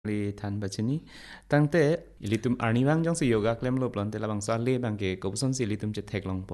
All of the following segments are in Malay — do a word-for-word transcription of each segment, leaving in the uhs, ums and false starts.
li than bachini tangte ilitum arniwang jong si yoga klem lo plon te labang sa le bang ke kopson si ilitum che thek long po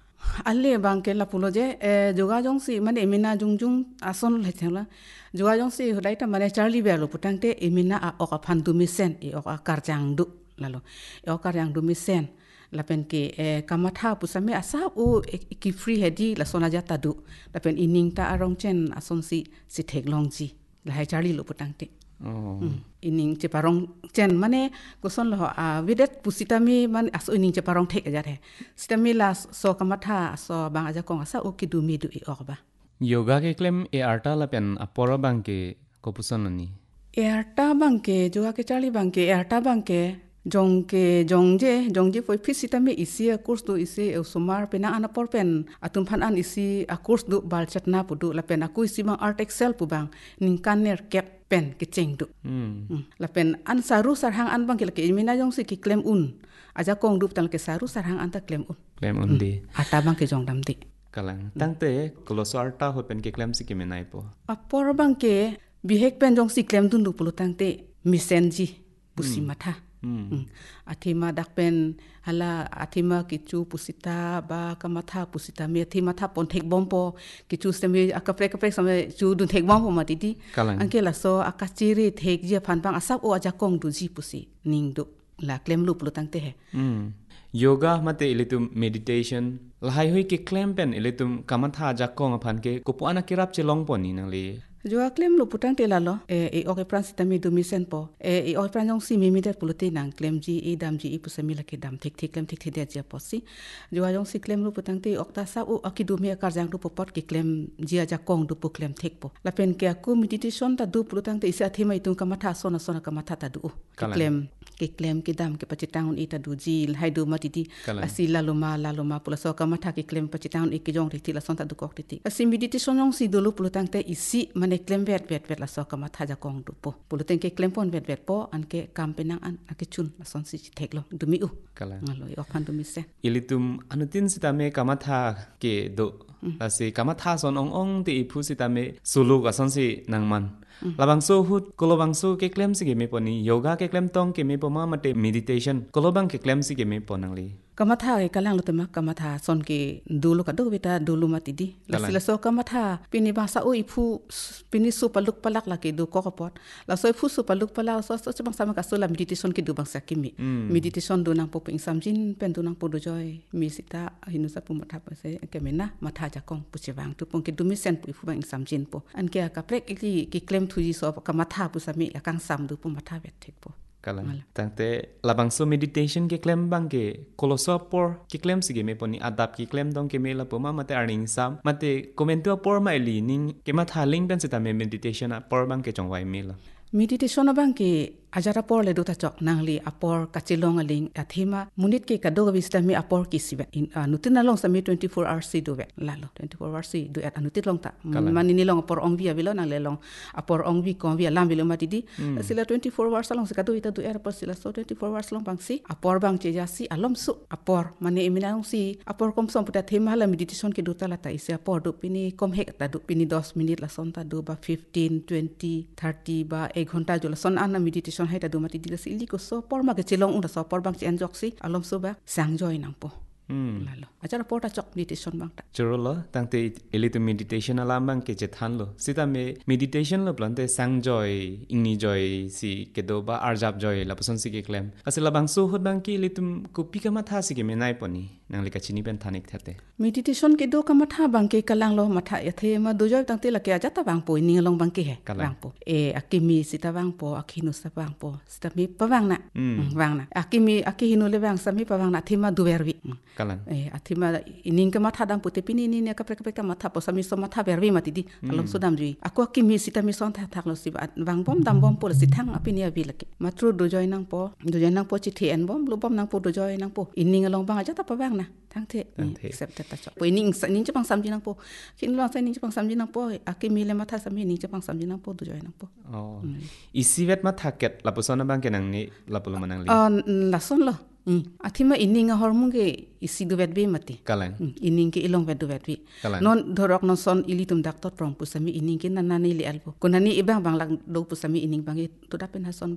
alle bangke la pulo je e joga jong si mane emina jung jung ason le thela joga jong si hodai ta mane charlie belo putang te emina a oka phandu misen e oka karjang du lalo e oka yang du misen lapen ke e kamatha pusame asa u ki free hedi la sona jata du lapen ining ta arong chen ason si si thek long ji la hai charlie lo putang te oh mm. Ining ceparong chen mane kuson lo a videt pusitami man aso ining ceparong thek aja the sitami la so kamatha so bang aja kong asa o kidumi du i okba yoga ke klem e arta la pen aporo bang ke kopuson ni erta bangke joga ke chali bangke erta bangke jongke jongje jongje foi fisitami isi a course do isi e sumar pena ana por pen atum phan an isi a course do bal chatna pudu la pen aku isi bang art excel pu bang ning kaner cap pen ke cheng du hmm mm. La pen an saru sarhang an bang ke ke imina jong si ki claim un aja kong dup tal ke saru sarhang an ta claim un klem undi mm. Ata bang ke jong dam ti kalang tangte koloso arta ho pen ke klem si ke menai po apor bang ke bihek pen jong si claim dun du pulu tangte misenji pusi matha hmm mm. Athima dakpen hala athima kichu pusita ba kamatha pusita me athima tha pon thek bompo kichu semi akapre kapre same chu dun thek bompo matiti kalang anke la so akachiri thek je phan bang asap o aja kong du ji pusi ning du la klem lu pulu tangte he hmm yoga mate ilitum meditation lahai hoi ke klem pen ilitum kamatha jakong aphan ke kopu ana kirap che long pon ni nang le Joa claim lu putang te lalo e e oke pran sitami du misen po e e oke pran jong si mimi der puluti nang claim ji e dam ji e pusami la ke dam thik thik claim thik thik dia ja posi joa jong si claim lu putang te okta sa u akidu mi akar jang du popot ki claim ji aja kong du pu claim thik po la pen ke aku meditation ta du pulutang te isa thima itung kamatha sona sona kamatha ta du ki claim ki claim ki dam ke pachitang ita du ji hai du matiti asi laluma laluma pulaso kamatha ki claim pachitang ik jong riti la sonta du kok riti asi meditation jong si dulu pulutang te isi mane klem vet vet vet la so kama thaja kong du po puluten ke klem pon vet vet po an ke kam penang an ake chun la son si theklo dumi u kala ngalo yo phan dumi se ilitum anutin sitame kamatha ke do lasi kamatha son ong ong ti ipu sitame sulu ka son si nangman labang so hut kolobang so ke klem si ke me poni yoga ke klem tong ke me poma mate meditation kolobang ke klem si ke me ponangli kamatha e kalang lo tema kamatha son ke dulu ka do beta dulu matidi la sila so kamatha pini basa o ipu pini su paluk palak la ke do kokopot la so ipu su paluk pala so so chang sama ka so la meditation ke do bang sakimi meditation do nang po ping samjin pen do nang po do joy mi sita hinu sa pu matha pa se ke mena matha ja kong pu chewang tu pong ke do mi sen pu pu bang samjin po an ke ka prek ki ki claim thu ji so kamatha pu sami akang sam do pu matha vet thek po kalang tangte labang so meditation ke klem bang ke koloso por ke klem sige me poni adap ke klem dong ke me la poma mate earning sam mate commento por ma eli ning ke ma thaling ben sita me meditation a por bang ke chongwai me la meditation bang ke ajara por le do ta chok nangli apor kachilong aling athima munit ke kado wisdom mi apor ki sibe in anutin long sami twenty-four hours si do ve lalo twenty-four hours si do at anutit long ta manini long apor ong via bilo nang le long apor ong vi kon via lam bilo matidi sila twenty-four hours long sekado ita do air por sila so twenty-four hours long bang si apor bang che jasi alom su apor mane emina long si apor kom som puta thema la meditation ke do ta la ta ise apor do pini kom hek ta do pini ten minute la son ta do ba fifteen twenty thirty ba one ghonta jo la son an meditation hai ta du mati dila si liko so por ma ke chilong unda so por bang chen jok si alom so ba sang joy nang po hmm lalo achara por ta chok meditation bang ta churolo tangte elitu meditation alam bang ke chethan lo sita me meditation lo plante sang joy ingni joy si kedo ba arjab joy la pason si ke klem asila bang so hot bang ki elitum ko pika matha si ke menai poni nang lika chini pen thanik thate meditation ke do ka matha bang ke kalang lo matha yathe ma do joy tangte la ke ajata bang po ni long bang ke he bang po e akimi sita bang po akhinu sa bang po sita mi pa bang na bang na akimi akihinu le bang sami pa bang na thima du verwi kalan eh athima ining ka matha dam puti pini ni ne ka prek prek matha po sami so matha verwi matidi alom so dam jui aku akimi sita mi son tha thak lo si bang bom dam bom po si thang apini avi lake matru do joy nang po do joy nang po chi thi en bom lu bom nang po do joy nang po ining along bang ajata pa bang na thang the accept ta chok po ining ning chapang samji nang po kin lo sa ning chapang samji nang po akimi le matha sami ning chapang samji nang po do joy nang po oh isivet matha ket la posona bang ke nang ni la polo manang li ah la son lo athima ining hormone ke isi du vet be mati kalang ining ke ilong vet du vet bi non dhorok non son ilitum doctor prom pusami ining ke nanani li albo kunani ibang bang lang do pusami ining bang to dapen ha son